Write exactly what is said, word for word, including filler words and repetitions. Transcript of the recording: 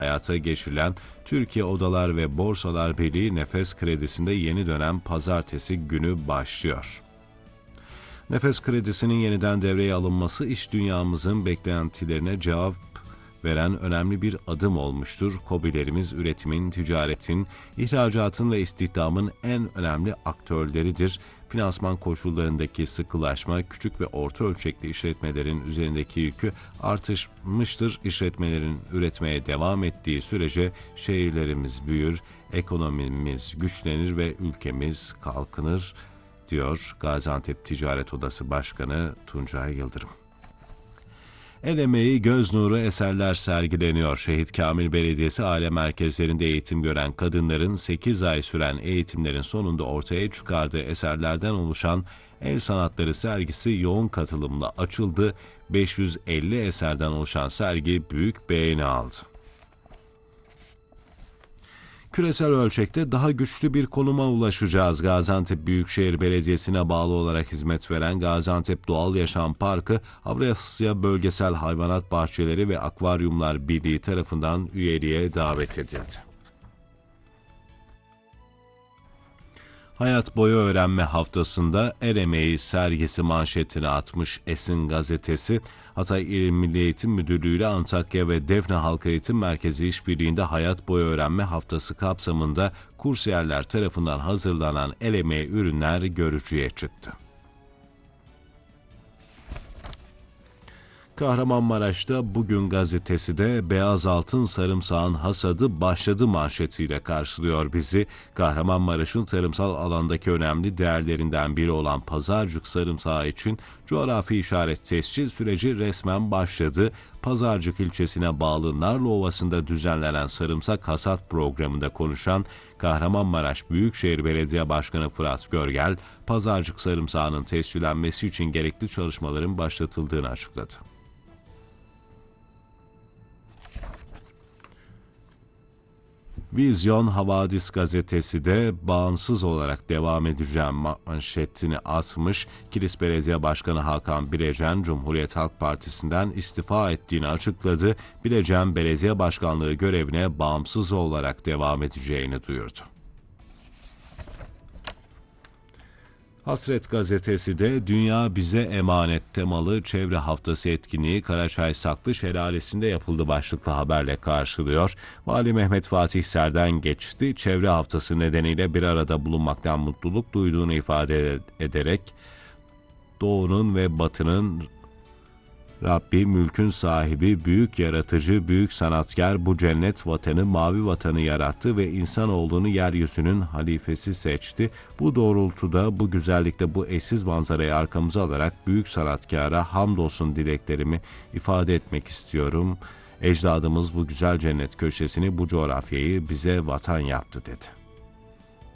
hayata geçirilen Türkiye Odalar ve Borsalar Birliği Nefes Kredisi'nde yeni dönem pazartesi günü başlıyor. Nefes Kredisi'nin yeniden devreye alınması iş dünyamızın beklentilerine cevap veren önemli bir adım olmuştur. KOBİ'lerimiz üretimin, ticaretin, ihracatın ve istihdamın en önemli aktörleridir. Finansman koşullarındaki sıkılaşma, küçük ve orta ölçekli işletmelerin üzerindeki yükü artırmıştır. İşletmelerin üretmeye devam ettiği sürece şehirlerimiz büyür, ekonomimiz güçlenir ve ülkemiz kalkınır, diyor Gaziantep Ticaret Odası Başkanı Tuncay Yıldırım. El emeği, göz nuru eserler sergileniyor. Şehit Kamil Belediyesi aile merkezlerinde eğitim gören kadınların sekiz ay süren eğitimlerin sonunda ortaya çıkardığı eserlerden oluşan el sanatları sergisi yoğun katılımla açıldı. beş yüz elli eserden oluşan sergi büyük beğeni aldı. Küresel ölçekte daha güçlü bir konuma ulaşacağız. Gaziantep Büyükşehir Belediyesi'ne bağlı olarak hizmet veren Gaziantep Doğal Yaşam Parkı, Avrasya Bölgesel Hayvanat Bahçeleri ve Akvaryumlar Birliği tarafından üyeliğe davet edildi. Hayat Boyu Öğrenme Haftası'nda El Emeği sergisi manşetini atmış Esin Gazetesi, Hatay İl Milli Eğitim Müdürlüğü ile Antakya ve Defne Halk Eğitim Merkezi işbirliğinde Hayat Boyu Öğrenme Haftası kapsamında kursiyerler tarafından hazırlanan el emeği ürünler görücüye çıktı. Kahramanmaraş'ta Bugün gazetesi de beyaz altın sarımsağın hasadı başladı manşetiyle karşılıyor bizi. Kahramanmaraş'ın tarımsal alandaki önemli değerlerinden biri olan Pazarcık sarımsağı için coğrafi işaret tescil süreci resmen başladı. Pazarcık ilçesine bağlı Narlı Ovası'nda düzenlenen sarımsak hasat programında konuşan Kahramanmaraş Büyükşehir Belediye Başkanı Fırat Görgel, Pazarcık sarımsağının tescillenmesi için gerekli çalışmaların başlatıldığını açıkladı. Vizyon Havadis gazetesi de bağımsız olarak devam edeceğim manşetini atmış. Kilis Belediye Başkanı Hakan Bilecen, Cumhuriyet Halk Partisi'nden istifa ettiğini açıkladı. Bilecen, belediye başkanlığı görevine bağımsız olarak devam edeceğini duyurdu. Hasret gazetesi de Dünya Bize Emanet temalı çevre haftası etkinliği Karaçay Saklı Şelalesi'nde yapıldı başlıklı haberle karşılıyor. Vali Mehmet Fatih Ser'den geçti. Çevre haftası nedeniyle bir arada bulunmaktan mutluluk duyduğunu ifade ederek Doğu'nun ve Batı'nın Rabbi, mülkün sahibi, büyük yaratıcı, büyük sanatkar bu cennet vatanı, mavi vatanı yarattı ve insanoğlunu yeryüzünün halifesi seçti. Bu doğrultuda, bu güzellikte, bu eşsiz manzarayı arkamıza alarak büyük sanatkara hamdolsun dileklerimi ifade etmek istiyorum. Ecdadımız bu güzel cennet köşesini, bu coğrafyayı bize vatan yaptı dedi.